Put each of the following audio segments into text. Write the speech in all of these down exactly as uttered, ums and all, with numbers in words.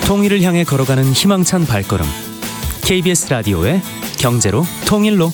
통일을 향해 걸어가는 희망찬 발걸음. 케이비에스 라디오의 경제로 통일로.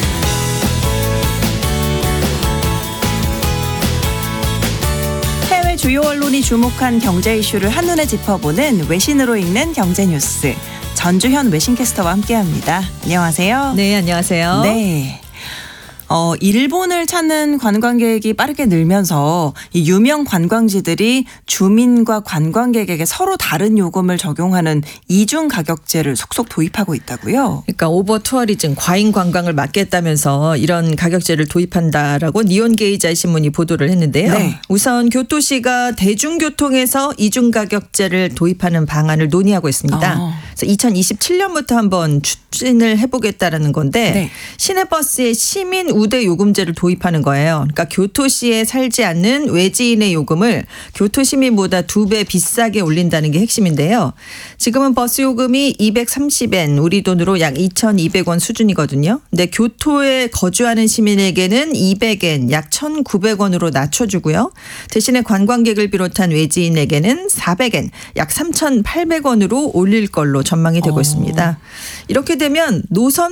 해외 주요 언론이 주목한 경제 이슈를 한눈에 짚어보는 외신으로 읽는 경제 뉴스. 전주현 외신캐스터와 함께합니다. 안녕하세요. 네, 안녕하세요. 네. 어, 일본을 찾는 관광객이 빠르게 늘면서 이 유명 관광지들이 주민과 관광객에게 서로 다른 요금을 적용하는 이중 가격제를 속속 도입하고 있다고요? 그러니까 오버 투어리즘, 과잉 관광을 막겠다면서 이런 가격제를 도입한다라고 니혼게이자이 신문이 보도를 했는데요. 네. 우선 교토시가 대중교통에서 이중 가격제를 도입하는 방안을 논의하고 있습니다. 어. 그래서 이천이십칠 년부터 한번 추진을 해보겠다라는 건데 네. 시내버스에 시민 우대 요금제를 도입하는 거예요. 그러니까 교토시에 살지 않는 외지인의 요금을 교토 시민보다 두 배 비싸게 올린다는 게 핵심인데요. 지금은 버스 요금이 이백삼십 엔, 우리 돈으로 약 이천이백 원 수준이거든요. 근데 교토에 거주하는 시민에게는 이백 엔, 약 천구백 원으로 낮춰주고요. 대신에 관광객을 비롯한 외지인에게는 사백 엔, 약 삼천팔백 원으로 올릴 걸로 전망이 되고 어. 있습니다. 이렇게 되면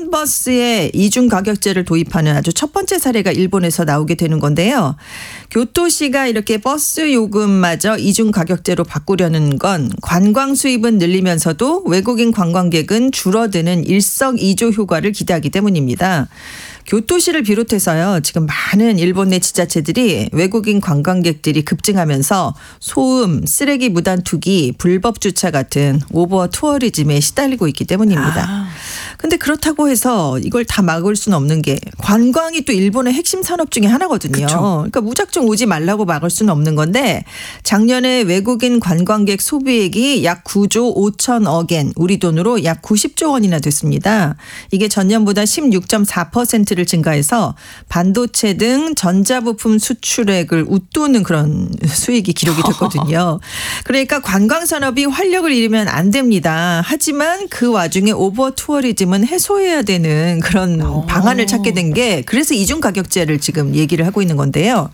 노선버스에 이중 가격제를 도입하는 아주 첫 번째 사례가 일본에서 나오게 되는 건데요. 교토시가 이렇게 버스 요금마저 이중 가격제로 바꾸려는 건 관광 수입은 늘리면서도 외국인 관광객은 줄어드는 일석이조 효과를 기대하기 때문입니다. 교토시를 비롯해서요. 지금 많은 일본 내 지자체들이 외국인 관광객들이 급증하면서 소음, 쓰레기 무단 투기, 불법 주차 같은 오버 투어리즘에 시달리고 있기 때문입니다. 아. 근데 그렇다고 해서 이걸 다 막을 수는 없는 게 관광이 또 일본의 핵심 산업 중에 하나거든요. 그쵸. 그러니까 무작정 오지 말라고 막을 수는 없는 건데 작년에 외국인 관광객 소비액이 약 구조 오천억 엔, 우리 돈으로 약 구십조 원이나 됐습니다. 이게 전년보다 십육 점 사 퍼센트를 증가해서 반도체 등 전자부품 수출액을 웃도는 그런 수익이 기록이 됐거든요. 그러니까 관광산업이 활력을 잃으면 안 됩니다. 하지만 그 와중에 오버 투어리즘은 해소해야 되는 그런 오. 방안을 찾게 된 게 그래서 이중 가격제를 지금 얘기를 하고 있는 건데요.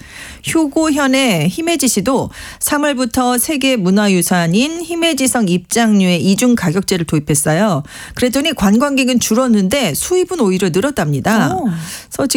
휴고현의 히메지시도 삼월부터 세계 문화유산인 히메지성 입장료의 이중 가격제를 도입했어요. 그랬더니 관광객은 줄었는데 수입은 오히려 늘었답니다. 오. 그래서